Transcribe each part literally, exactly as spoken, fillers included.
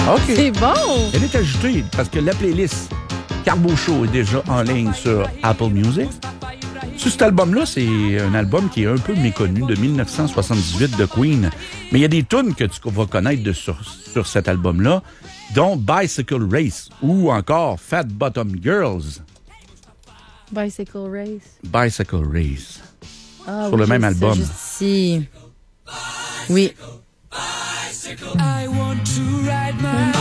OK. C'est bon! Elle est ajoutée parce que la playlist Carbo Show est déjà en ligne sur Apple Music. Sur cet album-là, c'est un album qui est un peu méconnu, de dix-neuf cent soixante-dix-huit de Queen. Mais il y a des tunes que tu vas connaître de, sur, sur cet album-là, dont Bicycle Race ou encore Fat Bottom Girls. Bicycle Race. Bicycle Race. Ah, sur oui, le même ça, album. Juste ici. Oui. I want to ride my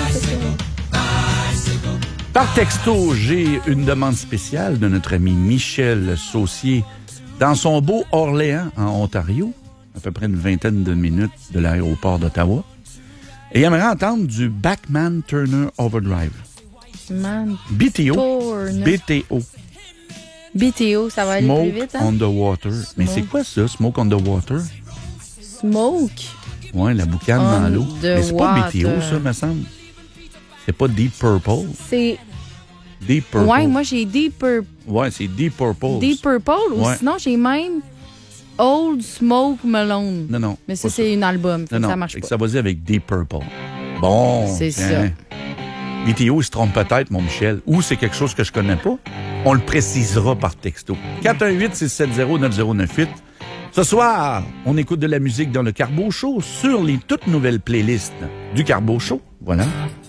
Par texto, j'ai une demande spéciale de notre ami Michel Saucier dans son beau Orléans, en Ontario, à peu près une vingtaine de minutes de l'aéroport d'Ottawa. Et il aimerait entendre du Bachman Turner Overdrive. Man. B T O. Turner. B T O. B T O, ça va aller Smoke plus vite, hein? on the Water. Mais c'est quoi ça, Smoke on the Water? Smoke. Ouais, la boucane On dans l'eau. the Mais c'est pas B T O, water. ça, me semble. C'est pas Deep Purple. C'est... Deep Purple. Ouais, moi, j'ai Deep Purple. Ouais, c'est Deep Purple. Deep Purple, ou Ouais. sinon, j'ai même Old Smoke Malone. Non, non. Mais ça, pas c'est un album. fait Non, que non. ça marche fait que pas. ça va dire avec Deep Purple. Bon. C'est tiens. B T O, il se trompe peut-être, mon Michel. Ou c'est quelque chose que je connais pas. On le précisera par texto. quatre un huit, six sept zéro, neuf zéro neuf huit. Ce soir, on écoute de la musique dans le Carbo Show sur les toutes nouvelles playlists du Carbo Show. Voilà.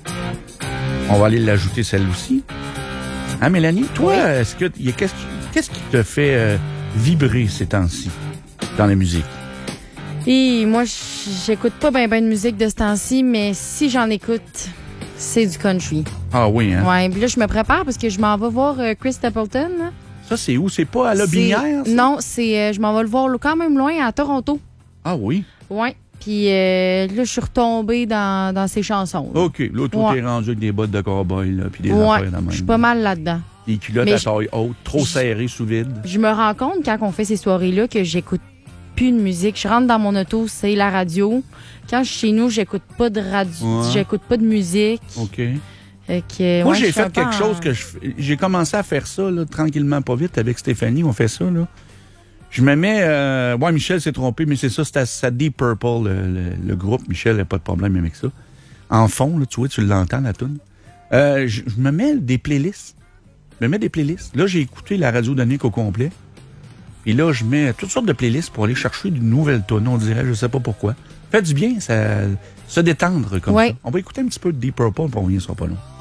On va aller l'ajouter celle aussi. Hein, Mélanie? Toi, Oui. est-ce que y a- qu'est-ce, qu'est-ce qui te fait euh, vibrer ces temps-ci dans la musique? Et moi, j'écoute pas ben ben de musique de ce temps-ci, mais si j'en écoute, c'est du country. Ah oui, hein? Ouais, puis là, je me prépare parce que je m'en vais voir euh, Chris Stapleton. là. Ça, c'est où? C'est pas à la C'est- Binière? ça? Non, c'est euh, je m'en vais le voir là, quand même loin, à Toronto. Ah oui? Ouais. Puis euh, là, je suis retombée dans, dans ses chansons. là. OK. Là, toi, Ouais. t'es rendu avec des bottes de cowboy, là, puis des Ouais, affaires de même. je suis pas mal là-dedans. Des culottes Mais à je- taille haute, trop serrées sous vide. Je me rends compte quand on fait ces soirées-là que j'écoute plus de musique. Je rentre dans mon auto, c'est la radio. Quand je suis chez nous, j'écoute pas de radio, Ouais. j'écoute pas de musique. OK. Fait que, Moi, ouais, je j'ai suis un fait peu quelque en- chose que je fais- j'ai commencé à faire ça, là, tranquillement, pas vite, avec Stéphanie. On fait ça, là. Je me mets... Euh, ouais, Michel s'est trompé, mais c'est ça, c'est à, c'est à Deep Purple, le, le- le groupe. Michel n'a pas de problème avec ça. En fond, là, tu vois, tu l'entends, la toune. Euh, je je me mets des playlists. Je me mets des playlists. Là, j'ai écouté la radio de Nick au complet. Puis là, je mets toutes sortes de playlists pour aller chercher de nouvelles tunes, on dirait, je sais pas pourquoi. Fait du bien, ça se détendre comme Ouais. ça. On va écouter un petit peu de Deep Purple, puis on revient, ça sera pas long.